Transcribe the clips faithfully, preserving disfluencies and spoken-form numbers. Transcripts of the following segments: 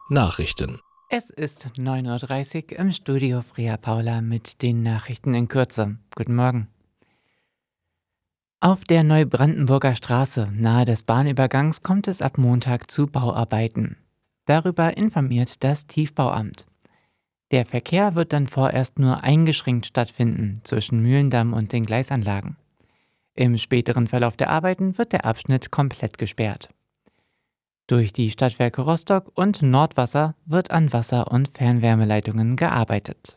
Nachrichten. Es ist neun Uhr dreißig im Studio Freya Paula mit den Nachrichten in Kürze. Guten Morgen. Auf der Neubrandenburger Straße nahe des Bahnübergangs kommt es ab Montag zu Bauarbeiten. Darüber informiert das Tiefbauamt. Der Verkehr wird dann vorerst nur eingeschränkt stattfinden zwischen Mühlendamm und den Gleisanlagen. Im späteren Verlauf der Arbeiten wird der Abschnitt komplett gesperrt. Durch die Stadtwerke Rostock und Nordwasser wird an Wasser- und Fernwärmeleitungen gearbeitet.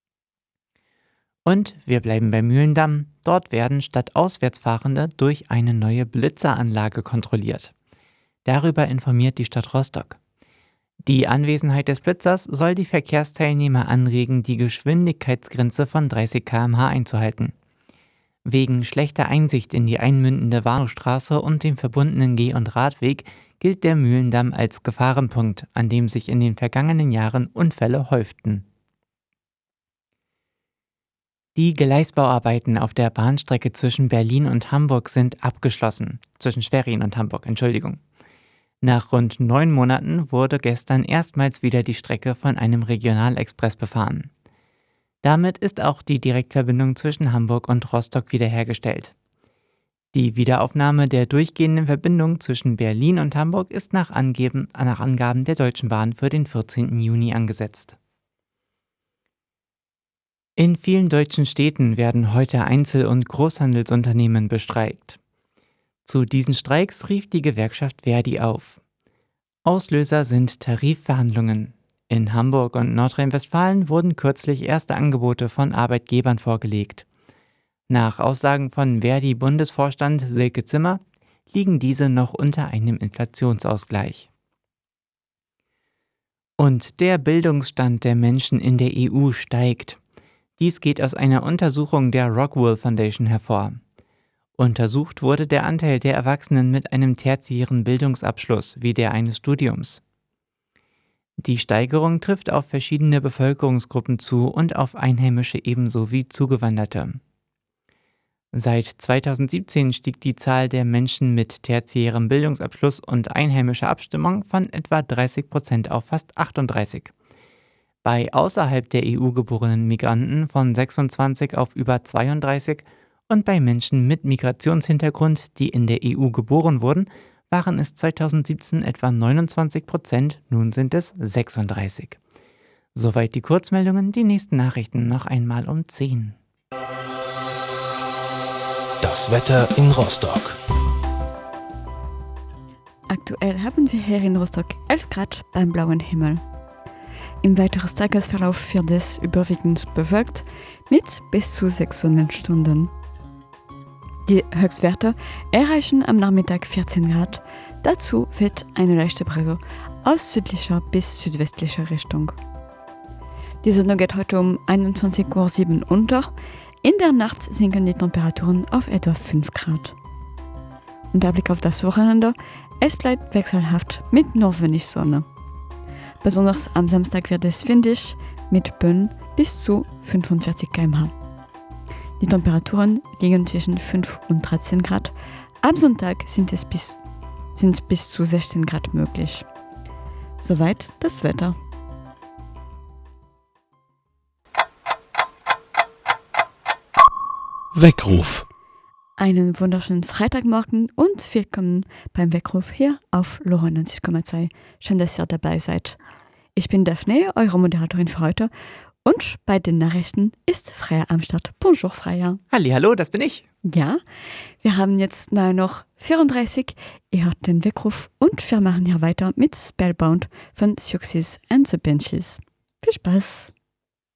Und wir bleiben bei Mühlendamm. Dort werden Stadtauswärtsfahrende durch eine neue Blitzeranlage kontrolliert. Darüber informiert die Stadt Rostock. Die Anwesenheit des Blitzers soll die Verkehrsteilnehmer anregen, die Geschwindigkeitsgrenze von dreißig Kilometer pro Stunde einzuhalten. Wegen schlechter Einsicht in die einmündende Warnowstraße und dem verbundenen Geh- und Radweg gilt der Mühlendamm als Gefahrenpunkt, an dem sich in den vergangenen Jahren Unfälle häuften. Die Gleisbauarbeiten auf der Bahnstrecke zwischen Berlin und Hamburg sind abgeschlossen. Zwischen Schwerin und Hamburg, Entschuldigung. Nach rund neun Monaten wurde gestern erstmals wieder die Strecke von einem Regionalexpress befahren. Damit ist auch die Direktverbindung zwischen Hamburg und Rostock wiederhergestellt. Die Wiederaufnahme der durchgehenden Verbindung zwischen Berlin und Hamburg ist nach, Angeben, nach Angaben der Deutschen Bahn für den vierzehnten Juni angesetzt. In vielen deutschen Städten werden heute Einzel- und Großhandelsunternehmen bestreikt. Zu diesen Streiks rief die Gewerkschaft Verdi auf. Auslöser sind Tarifverhandlungen. In Hamburg und Nordrhein-Westfalen wurden kürzlich erste Angebote von Arbeitgebern vorgelegt. Nach Aussagen von Verdi-Bundesvorstand Silke Zimmer liegen diese noch unter einem Inflationsausgleich. Und der Bildungsstand der Menschen in der E U steigt. Dies geht aus einer Untersuchung der Rockwell Foundation hervor. Untersucht wurde der Anteil der Erwachsenen mit einem tertiären Bildungsabschluss wie der eines Studiums. Die Steigerung trifft auf verschiedene Bevölkerungsgruppen zu und auf Einheimische ebenso wie Zugewanderte. Seit zweitausendsiebzehn stieg die Zahl der Menschen mit tertiärem Bildungsabschluss und einheimischer Abstimmung von etwa dreißig Prozent auf fast achtunddreißig. Bei außerhalb der E U geborenen Migranten von sechsundzwanzig auf über zweiunddreißig und bei Menschen mit Migrationshintergrund, die in der E U geboren wurden, waren es zweitausendsiebzehn etwa neunundzwanzig Prozent, nun sind es sechsunddreißig. Soweit die Kurzmeldungen, die nächsten Nachrichten noch einmal um zehn. Das Wetter in Rostock. Aktuell haben wir hier in Rostock elf Grad beim blauen Himmel. Im weiteren Tagesverlauf wird es überwiegend bewölkt mit bis zu sechs Sonnenstunden. Die Höchstwerte erreichen am Nachmittag vierzehn Grad. Dazu wird eine leichte Brise aus südlicher bis südwestlicher Richtung. Die Sonne geht heute um einundzwanzig Uhr sieben unter. In der Nacht sinken die Temperaturen auf etwa fünf Grad. Und der Blick auf das Wochenende, es bleibt wechselhaft mit nur wenig Sonne. Besonders am Samstag wird es windig mit Böen bis zu fünfundvierzig Kilometer pro Stunde. Die Temperaturen liegen zwischen fünf und dreizehn Grad. Am Sonntag sind es bis, sind bis zu sechzehn Grad möglich. Soweit das Wetter. Weckruf. Einen wunderschönen Freitagmorgen und willkommen beim Weckruf hier auf LoRa neunzig Komma zwei. Schön, dass ihr dabei seid. Ich bin Daphne, eure Moderatorin für heute. Und bei den Nachrichten ist Freya am Start. Bonjour, Freya. Hallihallo, das bin ich. Ja, wir haben jetzt nahe noch vierunddreißig. Ihr hört den Weckruf und wir machen hier weiter mit Spellbound von Success and the Benches. Viel Spaß!